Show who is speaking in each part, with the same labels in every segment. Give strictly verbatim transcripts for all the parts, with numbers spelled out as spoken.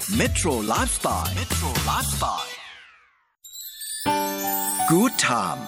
Speaker 1: Metro Lifestyle Metro Lifestyle Good Time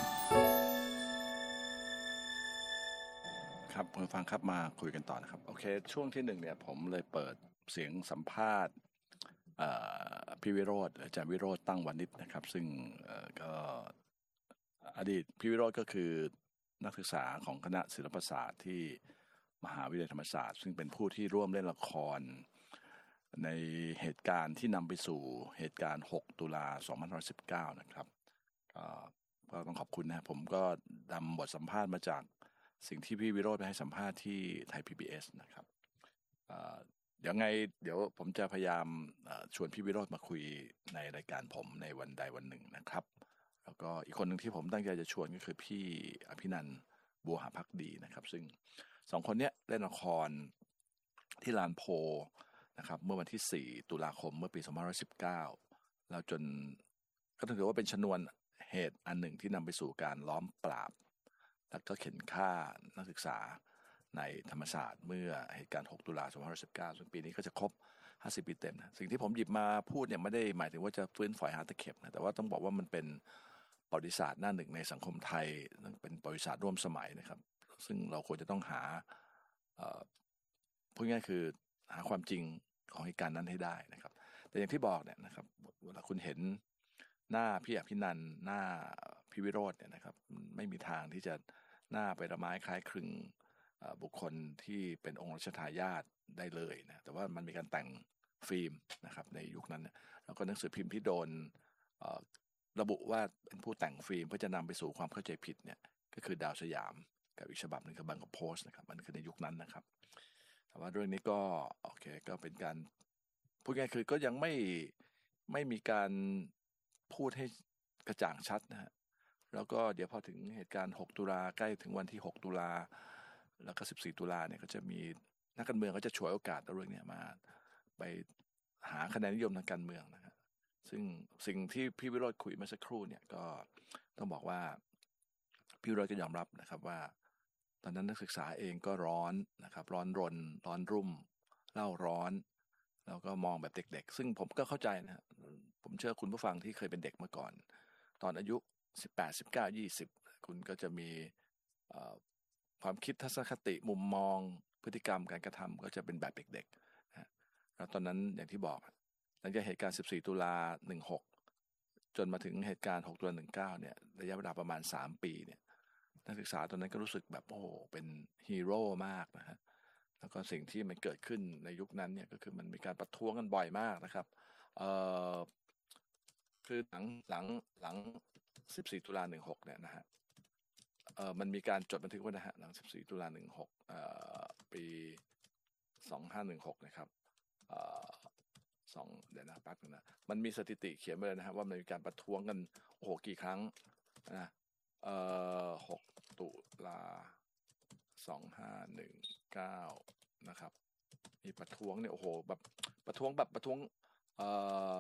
Speaker 2: ครับคุณฟังครับมาคุยกันต่อนะครับโอเคช่วงที่หนึ่งเนี่ยผมเลยเปิดเสียงสัมภาษณ์พี่วิโรจน์อาจารย์วิโรจน์ตั้งวานิชนะครับซึ่งก็อดีตพี่วิโรจน์ก็คือนักศึกษาของคณะศิลปศาสตร์ที่มหาวิทยาลัยธรรมศาสตร์ซึ่งเป็นผู้ที่ร่วมเล่นละครในเหตุการณ์ที่นำไปสู่เหตุการณ์หกตุลาสองพันห้าร้อยสิบเก้านะครับก็ต้องขอบคุณนะผมก็นำบทสัมภาษณ์มาจากสิ่งที่พี่วิโรจน์ไปให้สัมภาษณ์ที่ไทย พี บี เอส นะครับเดี๋ยวไงเดี๋ยวผมจะพยายามชวนพี่วิโรจน์มาคุยในรายการผมในวันใดวันหนึ่งนะครับแล้วก็อีกคนหนึ่งที่ผมตั้งใจจะชวนก็คือพี่อภินันท์บัวหาภักดีนะครับซึ่งสองคนนี้เล่นละครที่ลานโพนะครับเมื่อวันที่สี่ตุลาคมเมื่อปีสองพันห้าร้อยสิบเก้าแล้วจนก็ถือว่าเป็นชนวนเหตุอันหนึ่งที่นำไปสู่การล้อมปราบแล้วก็เข็นฆ่านักศึกษาในธรรมศาสตร์เมื่อเหตุการณ์หกตุลาสองพันห้าร้อยสิบเก้าซึ่งปีนี้ก็จะครบห้าสิบปีเต็มนะสิ่งที่ผมหยิบมาพูดเนี่ยไม่ได้หมายถึงว่าจะฟื้นฝอยหาตะเข็บนะแต่ว่าต้องบอกว่ามันเป็นประวัติศาสตร์หน้าหนึ่งในสังคมไทยเป็นประวัติศาสตร์ร่วมสมัยนะครับซึ่งเราควรจะต้องหาพูดง่ายคือหาความจริงของเหตุการณ์นั้นให้ได้นะครับแต่อย่างที่บอกเนี่ยนะครับเวลาคุณเห็นหน้าพี่อภินันท์หน้าพี่วิโรจน์เนี่ยนะครับไม่มีทางที่จะหน้าไปละไม้คล้ายคลึงบุคคลที่เป็นองค์รัชทายาทได้เลยนะแต่ว่ามันมีการแต่งฟิล์มนะครับในยุคนั้นแล้วก็หนังสือพิมพ์ที่โดนระบุว่าเป็นผู้แต่งฟิล์มเพื่อจะนำไปสู่ความเข้าใจผิดเนี่ยก็คือดาวสยามกับอีกฉบับหนึ่งคือบางกอกโพสต์นะครับมันคือในยุคนั้นนะครับแต่ว่าเรื่องนี้ก็โอเคก็เป็นการพูดง่ายคือก็ยังไม่ไม่มีการพูดให้กระจ่างชัดนะฮะแล้วก็เดี๋ยวพอถึงเหตุการณ์หกตุลาใกล้ถึงวันที่หกตุลาแล้วก็สิบสี่ตุลาเนี่ยก็จะมีนักการเมืองก็จะฉวยโอกาสเอาเรื่องนี้มาไปหาคะแนนนิยมทางการเมืองนะฮะซึ่งสิ่งที่พี่วิโรจน์คุยเมื่อสักครู่เนี่ยก็ต้องบอกว่าพี่วิโรจน์ก็ยอมรับนะครับว่าตอนนั้นนักศึกษาเองก็ร้อนนะครับร้อนรนร้อนรุ่มเล่าร้อนแล้วก็มองแบบเด็กๆซึ่งผมก็เข้าใจนะผมเชื่อคุณผู้ฟังที่เคยเป็นเด็กมาก่อนตอนอายุสิบแปด สิบเก้า ยี่สิบคุณก็จะมีความคิดทัศนคติมุมมองพฤติกรรมการกระทำก็จะเป็นแบบเด็กๆนะแล้วตอนนั้นอย่างที่บอกหลังจากเหตุการณ์สิบสี่ตุลาสิบหกจนมาถึงเหตุการณ์หกตุลาสิบเก้าเนี่ยระยะเวลาประมาณสามปีเนี่ยนักศึกษาตอนนั้นก็รู้สึกแบบโอ้โหเป็นฮีโร่มากนะฮะแล้วก็สิ่งที่มันเกิดขึ้นในยุคนั้นเนี่ยก็คือมันมีการประท้วงกันบ่อยมากนะครับเอ่อคือหลังหลังหลังสิบสี่ตุลาสิบหกเนี่ยนะฮะเอ่อมันมีการจดบันทึกไว้นะฮะหลังสิบสี่ตุลาสิบหกเอ่อปีสองพันห้าร้อยสิบหกนะครับเอ่อสองเดี๋ยวนะแป๊บนึงนะมันมีสถิติเขียนไว้เลยนะฮะว่ามันมีการประท้วงกันโอ้โหกี่ครั้งนะเอ่อหกตุลาสองพันห้าร้อยสิบเก้านะครับมีประท้วงเนี่ยโอ้โหแบบประท้วงแบบประท้วงเอ่อ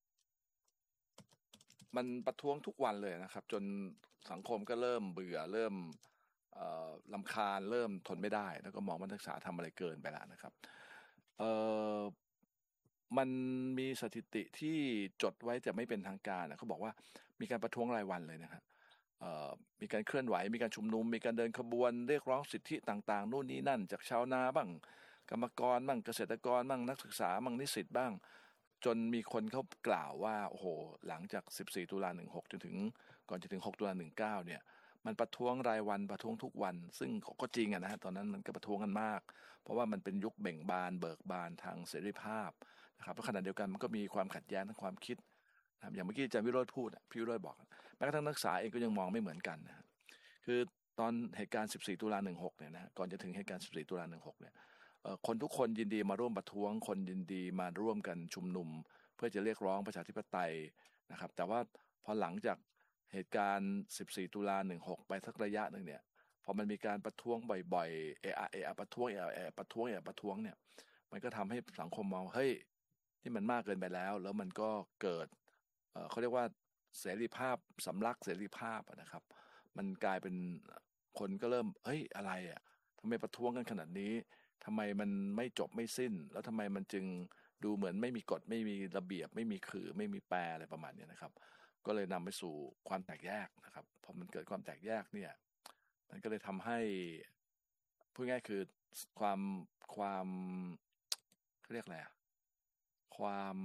Speaker 2: มันประท้วงทุกวันเลยนะครับจนสังคมก็เริ่มเบื่อเริ่มเอ่อรำคาญเริ่มทนไม่ได้แล้วก็มองว่านักศึกษาทำอะไรเกินไปแล้วนะครับเอ่อมันมีสถิติที่จดไว้แต่ไม่เป็นทางการนะเขาบอกว่ามีการประท้วงรายวันเลยนะครับมีการเคลื่อนไหวมีการชุมนุมมีการเดินขบวนเรียกร้องสิทธิต่างๆนู่นนี่นั่นจากชาวนาบ้างกรรมกรบ้างเกษตรกรบ้างนักศึกษาบ้างนิสิตบ้างจนมีคนเขากล่าวว่าโอ้โหหลังจากสิบสี่ตุลาสิบหกจนถึงก่อนจะถึงหกตุลาสิบเก้าเนี่ยมันประท้วงรายวันประท้วงทุกวันซึ่งก็จริงอะนะฮะตอนนั้นมันก็ประท้วงกันมากเพราะว่ามันเป็นยุคเบ่งบานเบิกบานทางเสรีภาพนะครับแล้วขณะเดียวกันมันก็มีความขัดแย้งทางความคิดอย่างเมื่อกี้อาจารย์วิโรจน์พูดพี่วิโรจน์บอกแม้กระทั่งนักศึกษาเองก็ยังมองไม่เหมือนกันนะคือตอนเหตุการณ์สิบสี่ตุลาสิบหกเนี่ยนะก่อนจะถึงเหตุการณ์สิบสี่ตุลาสิบหกเนี่ยคนทุกคนยินดีมาร่วมประท้วงคนยินดีมาร่วมกันชุมนุมเพื่อจะเรียกร้องประชาธิปไตยนะครับแต่ว่าพอหลังจากเหตุการณ์สิบสี่ตุลาสิบหกไปสักระยะนึงเนี่ยพอมันมีการประท้วงบ่อยๆเออเออประท้วงเออเออประท้วงเออประท้วงเนี่ยมันก็ทำให้สังคมมองเฮ้ยที่มันมากเกินไปแล้วแล้วมันก็เกิดเอ่อเขาเรียกว่าเสรีภาพสำลักเสรีภาพนะครับมันกลายเป็นคนก็เริ่มเฮ้ยอะไรอ่ะทำไมประท้วงกันขนาดนี้ทำไมมันไม่จบไม่สิ้นแล้วทำไมมันจึงดูเหมือนไม่มีกฎไม่มีระเบียบไม่มีคือไม่มีแปรอะไรประมาณนี้นะครับก็เลยนำไปสู่ความแตกแยกนะครับพอมันเกิดความแตกแยกเนี่ยมันก็เลยทำให้พูดง่ายคือความความเขาเรียกอะไรอะความ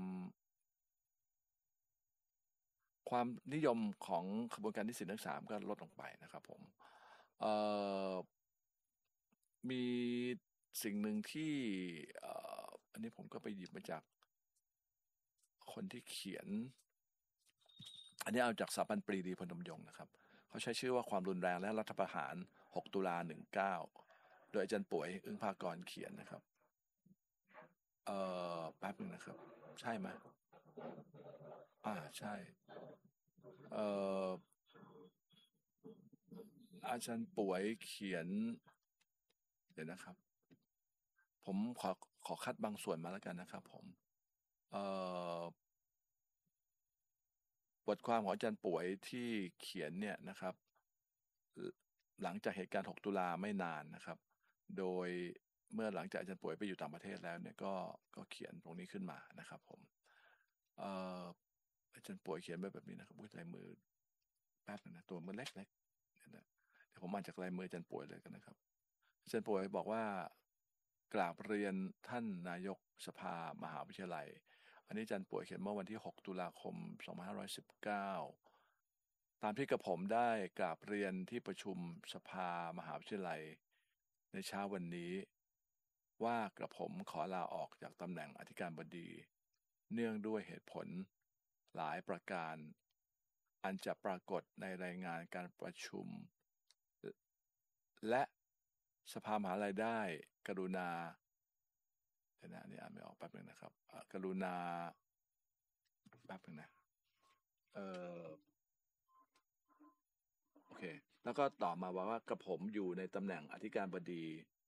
Speaker 2: ความนิยมของขบวนการนิสิตนักศึกษาก็ลดลงไปนะครับผมเอ่อมีสิ่งหนึ่งที่เอ่ออันนี้ผมก็ไปหยิบมาจากคนที่เขียนอันนี้เอาจากสถาบันปรีดีพนมยงค์นะครับเขาใช้ชื่อว่าความรุนแรงและรัฐประหารหกตุลาหนึ่งเก้าโดยอาจารย์ป่วยอึ้งภากรเขียนนะครับเอ่อแป๊บนึงนะครับใช่ไหมอ่าใช่เอ่ออาจารย์ป่วยเขียนเดี๋ยวนะครับผมขอขอคัดบางส่วนมาแล้วกันนะครับผมเอ่อบทความของอาจารย์ป่วยที่เขียนเนี่ยนะครับหลังจากเหตุการณ์หกตุลาไม่นานนะครับโดยเมื่อหลังจากอาจารย์ป่วยไปอยู่ต่างประเทศแล้วเนี่ยก็ก็เขียนตรงนี้ขึ้นมานะครับผมเอ่ออาจารย์ป่วยเขียนไว้แบบนี้นะครับอุ้ยลายมือแป๊บนึงนะตัวมือเล็กๆเดี๋ยวนะเดี๋ยวผมอ่านจากลายมืออาจารย์ป่วยเลยกันนะครับอาจารย์ป่วยบอกว่ากราบเรียนท่านนายกสภามหาวิทยาลัยอันนี้อาจารย์ป่วยเขียนเมื่อวันที่หกตุลาคมสองพันห้าร้อยสิบเก้าตามที่กระผมได้กราบเรียนที่ประชุมสภามหาวิทยาลัยในเช้าวันนี้ว่ากระผมขอลาออกจากตำแหน่งอธิการบดีเนื่องด้วยเหตุผลหลายประการอันจะปรากฏในรายงานการประชุมและสภามหาวิทยาลัยได้กรุณาเดี๋ยวนะนี่อ่านไม่ออกแป๊บนึงนะครับกรุณาแป๊บนึงนะเออโอเคแล้วก็ต่อมาว่ากระผมอยู่ในตำแหน่งอธิการบดี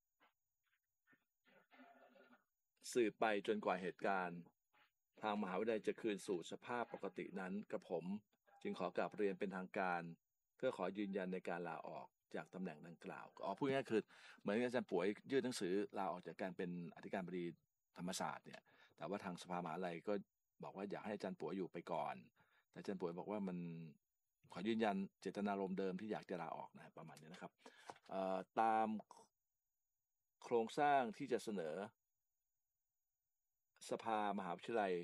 Speaker 2: สืบไปจนกว่าเหตุการณ์ทางมหาวิทยาลัยจะคืนสู่สภาพปกตินั้นกระผมจึงขอกราบเรียนเป็นทางการเพื่อขอยืนยันในการลาออกจากตำแหน่งดังกล่าวอ๋อพูดง่ายๆคือเหมือนอาจารย์ป่วยยื่นหนังสือลาออกจากการเป็นอธิการบดีธรรมศาสตร์เนี่ยแต่ว่าทางสภามหาวิทยาลัยก็บอกว่าอยากให้อาจารย์ป่วยอยู่ไปก่อนแต่อาจารย์ป่วยบอกว่ามันขอยืนยันเจตนารมณ์เดิมที่อยากจะลาออกนะประมาณนี้นะครับตามโครงสร้างที่จะเสนอสภามหาวิทยาลัย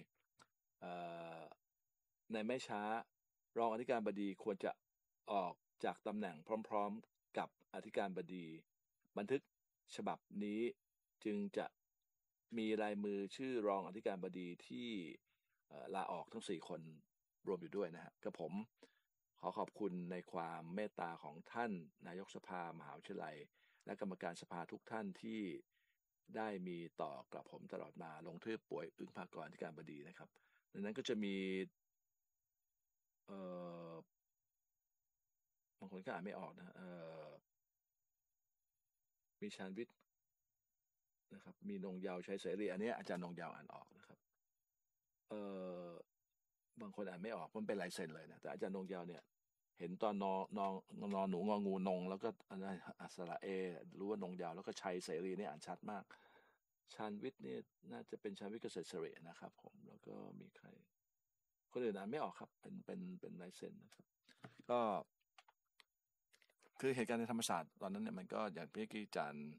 Speaker 2: ในไม่ช้ารองอธิการบดีควรจะออกจากตำแหน่งพร้อมๆกับอธิการบดีบันทึกฉบับนี้จึงจะมีลายมือชื่อรองอธิการบดีที่ลาออกทั้งสี่คนรวมอยู่ด้วยนะฮะกับผมขอขอบคุณในความเมตตาของท่านนายกสภามหาวิทยาลัยและกรรมการสภาทุกท่านที่ได้มีต่อกับผมตลอดมาลงชื่อป่วยอึ้งภากรอธิการบดีนะครับดังนั้นก็จะมีเอ่อบางคนก็อ่านไม่ออกนะเอ่อมีชาญวิทย์นะครับมีนงยาวชัยเสรีอันนี้อาจารย์นงยาวอ่านออกนะครับเอ่อบางคนอ่านไม่ออกมันเป็นลายเซ็นเลยนะแต่อาจารย์นงยาวเนี่ยเห็นตอนนอนอนนอนหนูงองูนงแล้วก็อัสระเอรู้ว่านงยาวแล้วก็ชัยเสรีเนี่ยอ่านชัดมากชาญวิทย์เนี่ยน่าจะเป็นชาญวิทย์เกษตรเสรีนะครับผมแล้วก็มีใครคนอื่นอ่านไม่ออกครับเป็นเป็นเป็นลายเซ็นนะครับก็คือเหตุการณ์ในธรรมศาสตร์ตอนนั้นเนี่ยมันก็อย่างพี่กี้อาจารย์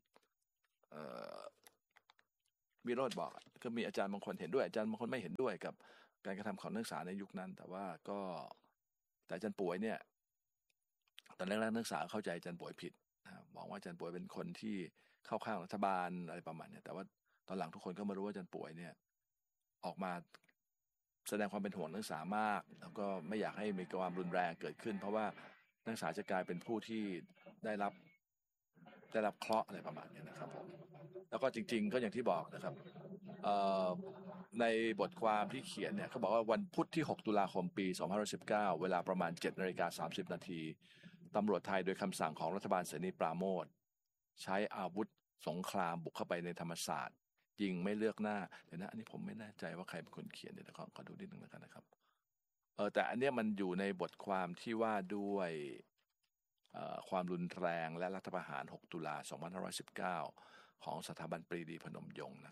Speaker 2: วิโรจน์บอกก็มีอาจารย์บางคนเห็นด้วยอาจารย์บางคนไม่เห็นด้วยกับการกระทำของนักศึกษาในยุคนั้นแต่ว่าก็แต่อาจารย์ป่วยเนี่ยตอนแรกๆนักศึกษาเข้าใจอาจารย์ป่วยผิดบอกว่าอาจารย์ป่วยเป็นคนที่เข้าข้างรัฐบาลอะไรประมาณนี้แต่ว่าตอนหลังทุกคนก็มารู้ว่าอาจารย์ป่วยเนี่ยออกมาแสดงความเป็นห่วงนักศึกษามากแล้วก็ไม่อยากให้มีความรุนแรงเกิดขึ้นเพราะว่านักศึกษาจะกลายเป็นผู้ที่ได้รับได้รับเคราะห์อะไรประมาณนี้นะครับผมแล้วก็จริงๆก็อย่างที่บอกนะครับในบทความที่เขียนเนี่ยเขาบอกว่าวันพุธที่หกตุลาคมปีสองพันห้าร้อยสิบเก้าเวลาประมาณ เจ็ดนาฬิกาสามสิบนาทีตำรวจไทยโดยคำสั่งของรัฐบาลเสนีปราโมชใช้อาวุธสงครามบุกเข้าไปในธรรมศาสตร์ยิงไม่เลือกหน้าเดี๋ยวนะอันนี้ผมไม่แน่ใจว่าใครเป็นคนเขียนเดี๋ยวขอขอดูนิดนึงแล้วกันนะครับเออแต่อันนี้มันอยู่ในบทความที่ว่าด้วยความรุนแรงและรัฐประหารหกตุลาสองพันห้าร้อยสิบเก้าของสถาบันปรีดีพนมยงค์นะครับ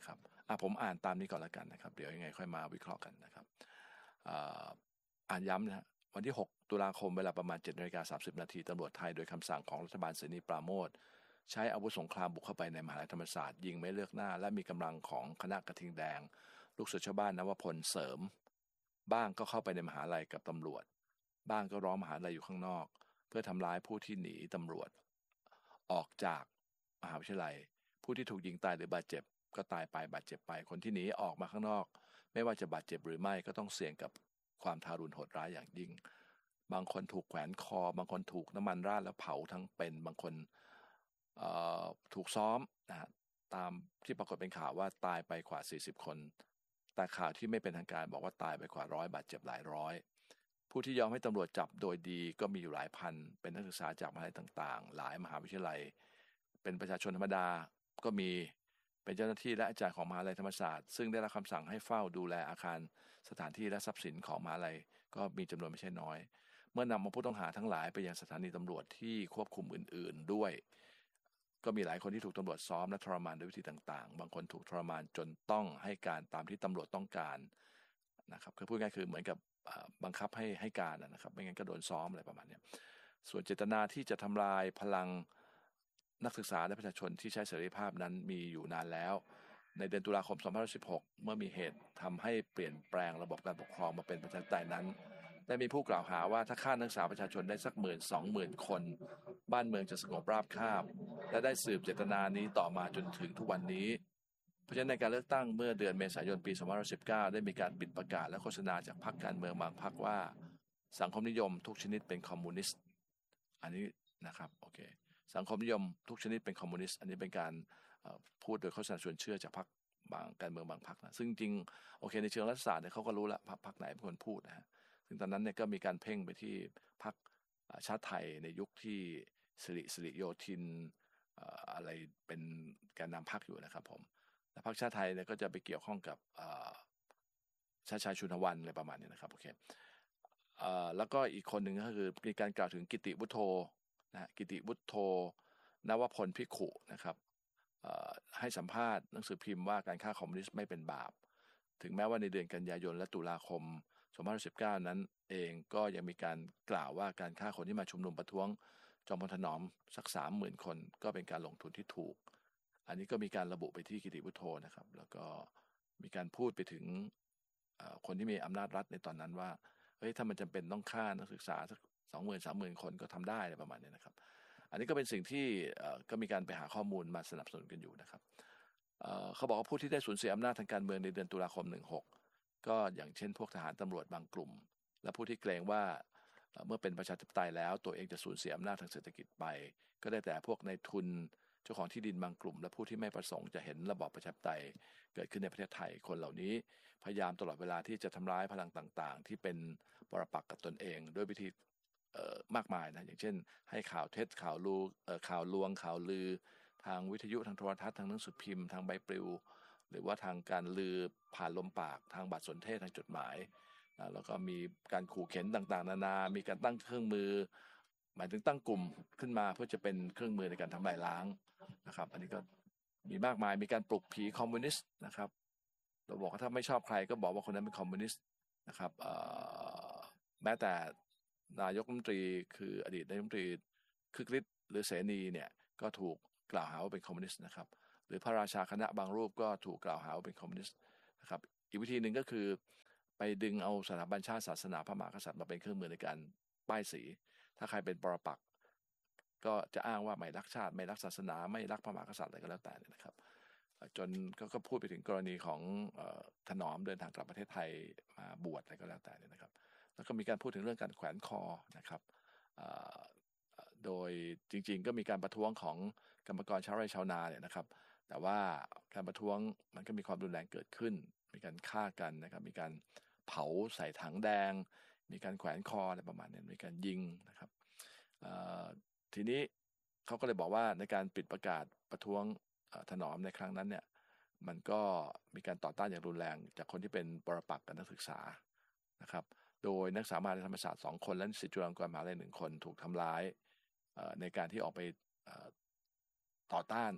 Speaker 2: อ่ะผมอ่านตามนี้ก่อนแล้วกันนะครับเดี๋ยวยังไงค่อยมาวิเคราะห์กันนะครับอ่าอ่านย้ำนะฮะวันที่หกตุลาคมเวลาประมาณเจ็ดนาฬิกาสามสิบนาทีตำรวจไทยโดยคำสั่งของรัฐบาลเสรีปราโมชใช้อาวุธสงครามบุกเข้าไปในมหาวิทยาลัยธรรมศาสตร์ยิงไม่เลือกหน้าและมีกำลังของคณะกระทิงแดงลูกศิษย์ชาวบ้านนวพลเสริมบ้างก็เข้าไปในมหาลัยกับตำรวจบ้างก็ร้อมมหาลัยอยู่ข้างนอกเพื่อทำร้ายผู้ที่หนีตำรวจออกจากมหาวิทยาลัยผู้ที่ถูกยิงตายหรือบาดเจ็บก็ตายไปบาดเจ็บไปคนที่หนีออกมาข้างนอกไม่ว่าจะบาดเจ็บหรือไม่ก็ต้องเสี่ยงกับความทารุณโหดร้ายอย่างยิ่งบางคนถูกแขวนคอบางคนถูกน้ำมันราดแล้วเผาทั้งเป็นบางคนถูกซ้อมนะฮะตามที่ปรากฏเป็นข่าวว่าตายไปกว่าสี่สิบคนแต่ข่าวที่ไม่เป็นทางการบอกว่าตายไปกว่าร้อยบาดเจ็บหลายร้อยผู้ที่ยอมให้ตำรวจจับโดยดีก็มีอยู่หลายพันเป็นนักศึกษาจากมหาวิทยาลัยต่างๆหลายมหาวิทยาลัยเป็นประชาชนธรรมดาก็มีเป็นเจ้าหน้าที่และอาจารย์ของมหาวิทยาลัยธรรมศาสตร์ซึ่งได้รับคำสั่งให้เฝ้าดูแลอาคารสถานที่และทรัพย์สินของมหาวิทยาลัยก็มีจำนวนไม่ใช่น้อยเมื่อนำมาผู้ต้องหาทั้งหลายไปยังสถานีตำรวจที่ควบคุมอื่นๆด้วยก็มีหลายคนที่ถูกตำรวจซ้อมและทรมานด้วยวิธีต่างๆบางคนถูกทรมานจนต้องให้การตามที่ตำรวจต้องการนะครับคือพูดง่ายคือเหมือนกับบังคับให้ให้การนะครับไม่งั้นก็โดนซ้อมอะไรประมาณนี้ส่วนเจตนาที่จะทำลายพลังนักศึกษาและประชาชนที่ใช้เสรีภาพนั้นมีอยู่นานแล้วในเดือนตุลาคมสองพันห้าร้อยสิบหกเมื่อมีเหตุทำให้เปลี่ยนแปลงระบบการปกครองมาเป็นประชาธิปไตยนั้นได้มีผู้กล่าวหาว่าถ้าฆ่านักศึกษาประชาชนได้สักหมื่นสองหมื่นคนบ้านเมืองจะสงบราบคาบและได้สืบเจตนานี้ต่อมาจนถึงทุกวันนี้เพราะฉะนั้นในการเลือกตั้งเมื่อเดือนเมษายนปีสองพันห้าร้อยสิบเก้าได้มีการปิดประกาศและโฆษณาจากพรรคการเมืองบางพรรคว่าสังคมนิยมทุกชนิดเป็นคอมมิวนิสต์อันนี้นะครับโอเคสังคมนิยมทุกชนิดเป็นคอมมิวนิสต์อันนี้เป็นการพูดโดยโฆษณาชวนเชื่อจากพรรคบางการเมืองบางพรรคนะซึ่งจริงโอเคในเชิงรัฐศาสตร์เนี่ยเขาก็รู้ละพรรคไหนเป็นคนพูดนะฮะซึ่งตอนนั้นเนี่ยก็มีการเพ่งไปที่พรรคชาติไทยในยุคที่สิริสิริโยธินอะไรเป็นแกนนำพรรคอยู่นะครับผมและพรรคชาติไทยเนี่ยก็จะไปเกี่ยวข้องกับชาติชายชุนวันอะไรประมาณนี้นะครับโอเคแล้วก็อีกคนหนึ่งก็คือมีการกล่าวถึงกิติวุฒโธนะกิติวุฒโธนวพลภิกขุนะครับให้สัมภาษณ์หนังสือพิมพ์ว่าการฆ่าคอมมิวนิสต์ไม่เป็นบาปถึงแม้ว่าในเดือนกันยายนและตุลาคมสองพันห้าร้อยสิบเก้านั้นเองก็ยังมีการกล่าวว่าการฆ่าคนที่มาชุมนุมประท้วงจอมพลถนอมสักสามหมื่นคนก็เป็นการลงทุนที่ถูกอันนี้ก็มีการระบุไปที่กิติวุฒโธนะครับแล้วก็มีการพูดไปถึงคนที่มีอำนาจรัฐในตอนนั้นว่าเฮ้ยถ้ามันจำเป็นต้องฆ่านักศึกษาสักสองหมื่นสามหมื่นคนก็ทำได้อะไรประมาณนี้นะครับอันนี้ก็เป็นสิ่งที่ก็มีการไปหาข้อมูลมาสนับสนุนกันอยู่นะครับเขาบอกว่าผู้ที่ได้สูญเสียอำนาจทางการเมืองในเดือนตุลาคมสิบหกก็อย่างเช่นพวกทหารตำรวจบางกลุ่มและผู้ที่เกรงว่าเมื่อเป็นประชาธิปไตยแล้วตัวเองจะสูญเสียอำนาจทางเศรษฐกิจไปก็ได้แต่พวกนายทุนเจ้าของที่ดินบางกลุ่มและผู้ที่ไม่ประสงค์จะเห็นระบอบประชาธิปไตยเกิดขึ้นในประเทศไทยคนเหล่านี้พยายามตลอดเวลาที่จะทำร้ายพลังต่างๆที่เป็นปรปักษ์กับตนเองด้วยวิธีมากมายนะอย่างเช่นให้ข่าวเท็จข่าวลูข่าวลวงข่าวลือทางวิทยุทางโทรทัศน์ทางหนังสือพิมพ์ทางใบปลิวหรือว่าทางการลือผ่านลมปากทางบัตรสนเทศทางจดหมายแล้วก็มีการขู่เข็นต่างๆนานามีการตั้งเครื่องมือหมายถึงตั้งกลุ่มขึ้นมาเพื่อจะเป็นเครื่องมือในการทำลายล้างนะครับอันนี้ก็มีมากมายมีการปลุกผีคอมมิวนิสต์นะครับเราบอกว่าถ้าไม่ชอบใครก็บอกว่าคนนั้นเป็นคอมมิวนิสต์นะครับแม้แต่นายกรัฐมนตรีคืออดีตนายกรัฐมนตรีคึกฤทธิ์หรือเสนีเนี่ยก็ถูกกล่าวหาว่าเป็นคอมมิวนิสต์นะครับหรือพระราชาคณะบางรูปก็ถูกกล่าวหาว่าเป็นคอมมิวนิสต์นะครับอีกวิธีหนึ่งก็คือไปดึงเอาสถาบันชาติศาสนาพระมหากษัตริย์มาเป็นเครื่องมือในการป้ายสีถ้าใครเป็นปรปักษ์ก็จะอ้างว่าไม่รักชาติไม่รักศาสนาไม่รักพระมหากษัตริย์อะไรก็แล้วแต่นะครับจนก็พูดไปถึงกรณีของถนอมเดินทางกลับประเทศไทยมาบวชอะไรก็แล้วแต่นะครับแล้วก็มีการพูดถึงเรื่องการแขวนคอนะครับโดยจริงๆก็มีการประท้วงของกรรมกรชาวไร่ชาวนาเนี่ยนะครับแต่ว่าการประท้วงมันก็มีความรุนแรงเกิดขึ้นมีการฆ่ากันนะครับมีการเผาใส่ถังแดงมีการแขวนคออะไรประมาณนี้มีการยิงนะครับทีนี้เขาก็เลยบอกว่าในการปิดประกาศประท้วงถนอมในครั้งนั้นเนี่ยมันก็มีการต่อต้านอย่างรุนแรงจากคนที่เป็นปรปักษ์กับนักศึกษานะครับโดยนักศึกษามหาวิทยาลัยธรรมศาสตร์สองคนและนิสิตจุฬาลงกรณ์มหาวิทยาลัยหนึ่งคนถูกทำร้ายในการที่ออกไปต่อต้าน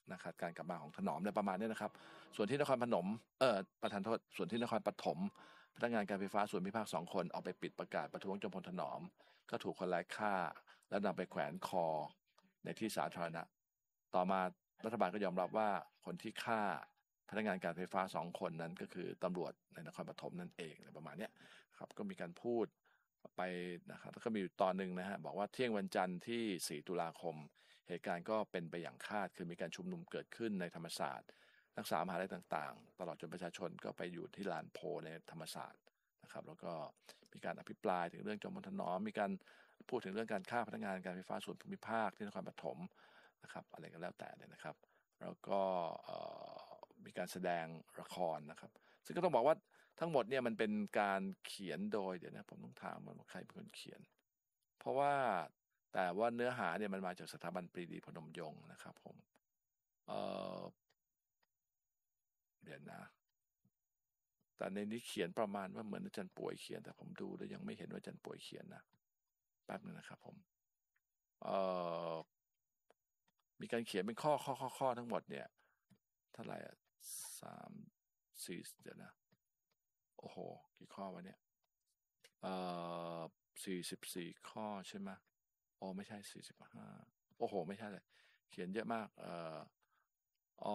Speaker 2: นะครับการกลับมาของถนอมในประมาณนี้นะครับส่วนที่นครพนมเออประธานโทษส่วนที่นครปฐมพนักงานการไฟฟ้าส่วนภูมิภาคสองคนออกไปปิดประกาศประท้วงจอมพลถนอมก็ถูกคนร้ายฆ่าแล้วนำไปแขวนคอในที่สาธารณะต่อมารัฐบาลก็ยอมรับว่าคนที่ฆ่าพนักงานการไฟฟ้าสองคนนั้นก็คือตำรวจในนครปฐมนั่นเองอะไรประมาณนี้ครับก็มีการพูดไปนะครับแล้วก็มีอยู่ตอนหนึ่งนะฮะบอกว่าเที่ยงวันจันทร์ที่สี่ตุลาคมเหตุการณ์ก็เป็นไปอย่างคาดคือมีการชุมนุมเกิดขึ้นในธรรมศาสตร์นักศึกษามหาวิทยาลัยต่างๆตลอดจนประชาชนก็ไปอยู่ที่ลานโพในธรรมศาสตร์นะครับแล้วก็มีการอภิปรายถึงเรื่องจอมพลถนอมมีการพูดถึงเรื่องการฆ่าพนักงานการไฟฟ้าส่วนภูมิภาคที่นครปฐมนะครับอะไรก็แล้วแต่เลยนะครับแล้วก็มีการแสดงละครนะครับซึ่งก็ต้องบอกว่าทั้งหมดเนี่ยมันเป็นการเขียนโดยเดี๋ยวนะผมต้องถามว่าใครเป็นคนเขียนเพราะว่าแต่ว่าเนื้อหาเนี่ยมันมาจากสถาบันปรีดีพนมยงค์นะครับผมเออเดี๋ยวนะแต่ในนี้เขียนประมาณว่าเหมือนอาจารย์ป่วยเขียนแต่ผมดูแล้วยังไม่เห็นว่าอาจารย์ป่วยเขียนนะแป๊บนึงนะครับผมเออมีการเขียนเป็นข้อข้อข้อข้อทั้งหมดเนี่ยเท่าไหร่อ่ะสามสี่เดี๋ยวนะโอ้โหกี่ข้อวะเนี่ยเอ่อสี่สิบสี่ข้อใช่ไหมโอ้ไม่ใช่สี่สิบห้าโอ้โหไม่ใช่เลยเขียนเยอะมากเอ่ออ๋อ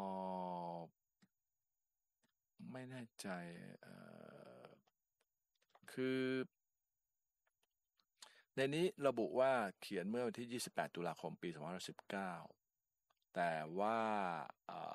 Speaker 2: ไม่แน่ใจเอ่อคือในนี้ระบุว่าเขียนเมื่อวันที่ยี่สิบแปดตุลาคมปีสองพันห้าร้อยสิบเก้าแต่ว่าเอ่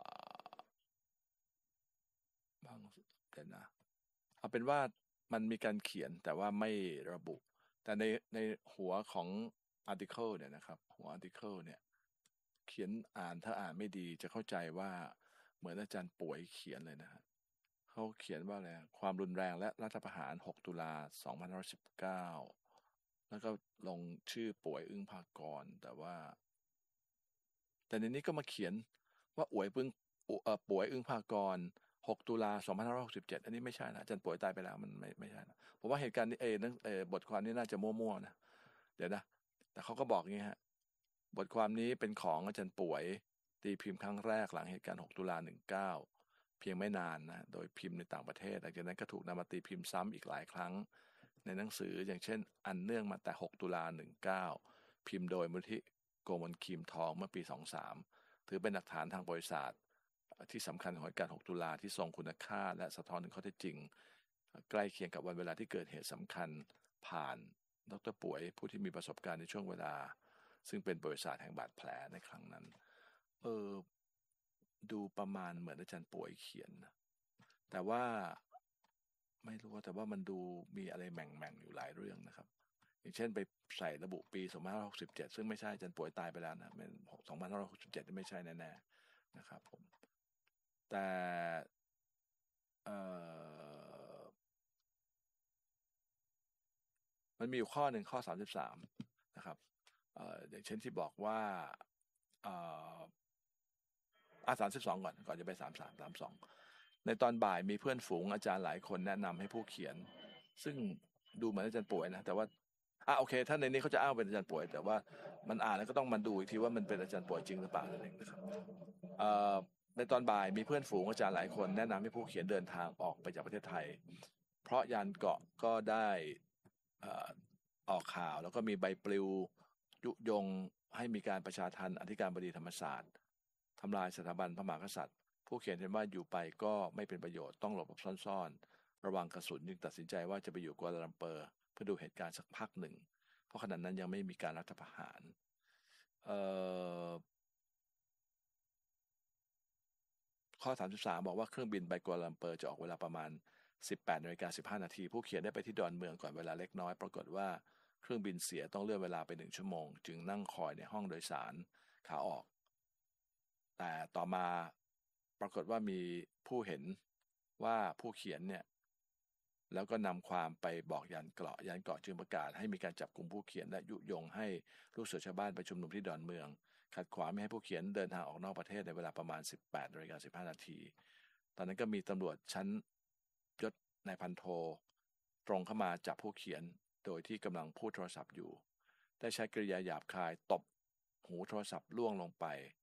Speaker 2: อบางเดี๋ยวนะเอาเป็นว่ามันมีการเขียนแต่ว่าไม่ระบุแต่ในในหัวของ article เนี่ยนะครับหัว article เนี่ยเขียนอ่านถ้าอ่านไม่ดีจะเข้าใจว่าเหมือนอาจารย์ป่วยเขียนเลยนะฮะเขาเขียนว่าอะไรความรุนแรงและรัฐประหารหกตุลาสองพันห้าร้อยสิบเก้าแล้วก็ลงชื่อป่วยอึ้งภากรแต่ว่าแต่ในนี้ก็มาเขียนว่าป่วยปึ้งเอ่อป่วยอึ้งภากรหกตุลาสองพันห้าร้อยหกสิบเจ็ดอันนี้ไม่ใช่นะอาจารย์ป่วยตายไปแล้วมันไม่ไม่ใช่นะผมว่าเหตุการณ์นี้เอนั่นเออบทความนี้น่าจะมั่วๆนะเดี๋ยวนะแต่เขาก็บอกอย่างนี้ฮะบทความนี้เป็นของอาจารย์ป่วยตีพิมพ์ครั้งแรกหลังเหตุการณ์หกตุลาหนึ่งเก้าเพียงไม่นานนะโดยพิมพ์ในต่างประเทศหลังจากนั้นก็ถูกนำมาตีพิมพ์ซ้ำอีกหลายครั้งในหนังสืออย่างเช่นอันเนื่องมาแต่หกตุลาหนึ่งเก้าพิมพ์โดยมูลนิธิโกมลคีมทองเมื่อปีสองพันสามถือเป็นหลักฐานทางบริษัทที่สำคัญของเหตุการณ์หกตุลาที่ทรงคุณค่าและสะท้อนถึงข้อเท็จจริงใกล้เคียงกับวันเวลาที่เกิดเหตุสำคัญผ่านดร.ป่วยผู้ที่มีประสบการณ์ในช่วงเวลาซึ่งเป็นบริษัทแห่งบาดแผลในครั้งนั้นเออดูประมาณเหมือนอาจารย์ป่วยเขียนนะแต่ว่าไม่รู้ว่าแต่ว่ามันดูมีอะไรแหม่งๆอยู่หลายเรื่องนะครับอย่างเช่นไปใส่ระบุปีสองพันห้าร้อยหกสิบเจ็ดซึ่งไม่ใช่อาจารย์ป่วยตายไปแล้วนะเป็นสองพันห้าร้อยหกสิบเจ็ดไม่ใช่แน่ๆนะครับผมแต่เอ่อมันมีอยู่ข้อหนึ่งข้อสามสิบสามนะครับเอ่ออย่างเช่นที่บอกว่าเอ่ออ่ะสามสิบสองก่อนก่อนจะไปสามสามสามสองในตอนบ่ายมีเพื่อนฝูงอาจารย์หลายคนแนะนำให้ผู้เขียนซึ่งดูเหมือนอาจารย์ป่วยนะแต่ว่าอ่ะโอเคถ้าในนี้เขาจะอ้างเป็นอาจารย์ป่วยแต่ว่ามันอ่านแล้วก็ต้องมาดูอีกทีว่ามันเป็นอาจารย์ป่วยจริงหรือเปล่านั่นเองนะครับเอ่อในตอนบ่ายมีเพื่อนฝูงอาจารย์หลายคนแนะนำให้ผู้เขียนเดินทางออกไปจากประเทศไทยเพราะยานเกาะก็ได้เอ่อออกข่าวแล้วก็มีใบปลิวยุยงให้มีการประชาทัณฑ์อธิการบดีธรรมศาสตร์ทำลายสถาบันพระมหากษัตริย์ผู้เขียนเห็นว่าอยู่ไปก็ไม่เป็นประโยชน์ต้องหลบซ่อนๆระวังกระสุนจึงตัดสินใจว่าจะไปอยู่กัวลาลัมเปอร์เพื่อดูเหตุการณ์สักพักหนึ่งเพราะขณะนั้นยังไม่มีการรัฐประหารเอ่อข้อสามสิบสามบอกว่าเครื่องบินไปกัวลาลัมเปอร์จะออกเวลาประมาณสิบแปดนาฬิกาสิบห้านาทีผู้เขียนได้ไปที่ดอนเมืองก่อนเวลาเล็กน้อยปรากฏว่าเครื่องบินเสียต้องเลื่อนเวลาไปหนึ่งชั่วโมงจึงนั่งคอยในห้องโดยสารขาออกแต่ต่อมาปรากฏว่ามีผู้เห็นว่าผู้เขียนเนี่ยแล้วก็นำความไปบอกยันเกราะยันเกราะจึงประกาศให้มีการจับกลุ่มผู้เขียนและยุยงให้ลูกเสือชาวบ้านไปชุมนุมที่ดอนเมืองขัดขวางไม่ให้ผู้เขียนเดินทางออกนอกประเทศในเวลาประมาณสิบแปดนาฬิกาสิบห้านาทีตอนนั้นก็มีตำรวจชั้นยศนายพันโทตรงเข้ามาจับผู้เขียนโดยที่กำลังพูดโทรศัพท์อยู่ได้ใช้กริยาหยาบคายตบหูโทรศัพท์ล่วงลงไป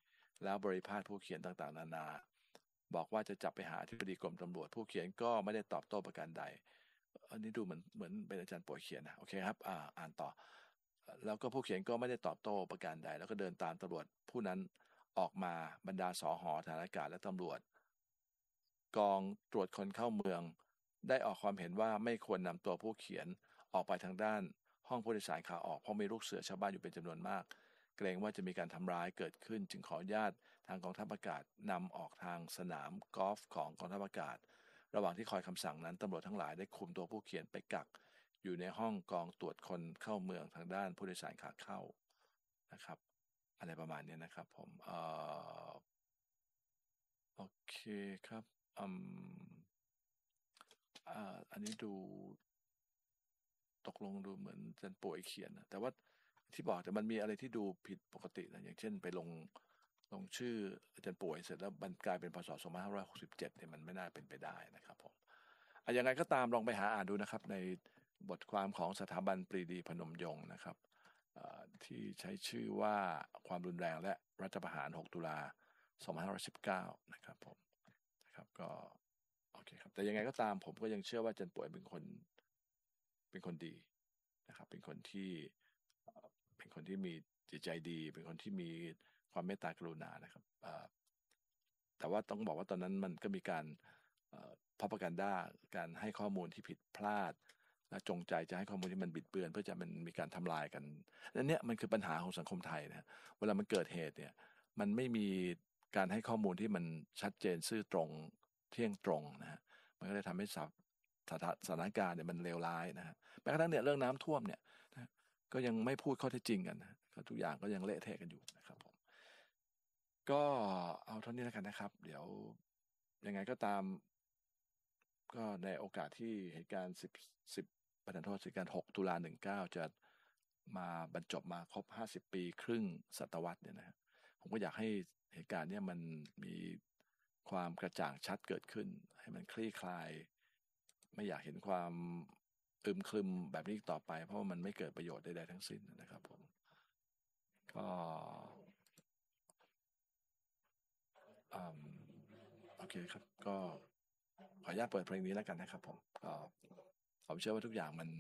Speaker 2: แล้วบริพาทผู้เขียนต่างๆนานาบอกว่าจะจับไปหาอธิบดีกรมตำรวจผู้เขียนก็ไม่ได้ตอบโต้ประการใดอันนี้ดูเหมือนเหมือนเป็นอาจารย์ป่วยเขียนนะโอเคครับอ่าอ่านต่อแล้วก็ผู้เขียนก็ไม่ได้ตอบโต้ประการใดแล้วก็เดินตามตำรวจผู้นั้นออกมาบรรดาสหฐานอากาศและตำรวจกองตรวจคนเข้าเมืองได้ออกความเห็นว่าไม่ควรนำตัวผู้เขียนออกไปทางด้านห้องผู้โดยสารขาออกเพราะมีลูกเสือชาวบ้านอยู่เป็นจำนวนมากเกรงว่าจะมีการทำร้ายเกิดขึ้นจึงขออนุญาตทางกองทัพอากาศนำออกทางสนามกอล์ฟของกองทัพอากาศระหว่างที่คอยคำสั่งนั้นตำรวจทั้งหลายได้คุมตัวผู้เขียนไปกักอยู่ในห้องกองตรวจคนเข้าเมืองทางด้านผู้โดยสารขาเข้านะครับอะไรประมาณนี้นะครับผมเอ่อโอเคครับอืมอ่าอันนี้ดูตกลงดูเหมือนอาจารย์ป่วยเขียนนะแต่ว่าที่บอกแต่มันมีอะไรที่ดูผิดปกตินะอย่างเช่นไปลงลงชื่ออาจารย์ป่วยเสร็จแล้วมันกลายเป็นพศสองพันห้าร้อยหกสิบเจ็ดเนี่ยมันไม่น่าเป็นไปได้นะครับผมอ่ะยังไงก็ตามลองไปหาอ่านดูนะครับในบทความของสถาบันปรีดีพนมยงค์นะครับที่ใช้ชื่อว่าความรุนแรงและรัฐประหารหกตุลาสองพันห้าร้อยสิบเก้านะครับผมนะครับก็โอเคครับแต่ยังไงก็ตามผมก็ยังเชื่อว่าอาจารย์ป่วยเป็นคนเป็นคนดีนะครับเป็นคนที่เป็นคนที่มีจิตใจดีเป็นคนที่มีความเมตตากรุณานะครับแต่ว่าต้องบอกว่าตอนนั้นมันก็มีการพอประกันด้าการให้ข้อมูลที่ผิดพลาดและจงใจจะให้ข้อมูลที่มันบิดเบือนเพื่อจะมันมีการทำลายกันและเนี้ยมันคือปัญหาของสังคมไทยนะเวลามันเกิดเหตุเนี่ยมันไม่มีการให้ข้อมูลที่มันชัดเจนซื่อตรงเที่ยงตรงนะฮะมันก็เลยทำให้สถานการณ์เนี่ยมันเลวร้ายนะฮะแม้กระทั่งเนี่ยเรื่องน้ำท่วมเนี่ยนะก็ยังไม่พูดข้อเท็จจริงกันนะก็ทุกอย่างก็ยังเละเทะกันอยู่นะครับผมก็เอาเท่านี้แล้วกันนะครับเดี๋ยวยังไงก็ตามก็ในโอกาสที่เหตุการณ์สิบสิบประธานโทษเหตุการณ์หกตุลาหนึ่งเก้าจะมาบรรจบมาครบห้าสิบปีครึ่งศตวรรษเนี่ยนะผมก็อยากให้เหตุการณ์เนี้ยมันมีความกระจ่างชัดเกิดขึ้นให้มันคลี่คลายไม่อยากเห็นความอึมครึมแบบนี้ต่อไปเพราะว่ามันไม่เกิดประโยชน์ใดๆทั้งสิ้นนะครับผมก็โอเคครับก็ขออนุญาตเปิดเพลงนี้แล้วกันนะครับผมก็ผมเชื่อว่าทุกอย่างมัน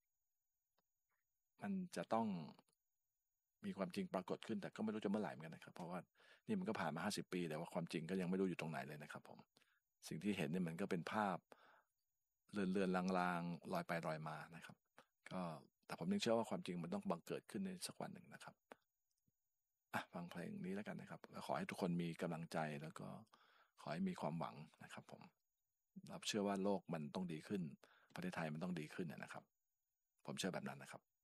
Speaker 2: มันจะต้องมีความจริงปรากฏขึ้นแต่ก็ไม่รู้จะเมื่อไหร่เหมือนกันนะครับเพราะว่านี่มันก็ผ่านมาห้าสิบปีแต่ว่าความจริงก็ยังไม่รู้อยู่ตรงไหนเลยนะครับผมสิ่งที่เห็นเนี่ยมันก็เป็นภาพเลือนเลือนลางๆลอยไปลอยมานะครับก็แต่ผมยังเชื่อว่าความจริงมันต้องบังเกิดขึ้นในสักวันหนึ่งนะครับอ่ะฟังเพลงนี้แล้วกันนะครับแล้วขอให้ทุกคนมีกำลังใจแล้วก็ขอให้มีความหวังนะครับผมรับเชื่อว่าโลกมันต้องดีขึ้นประเทศไทยมันต้องดีขึ้นนะครับผมเชื่อแบบนั้นนะครับ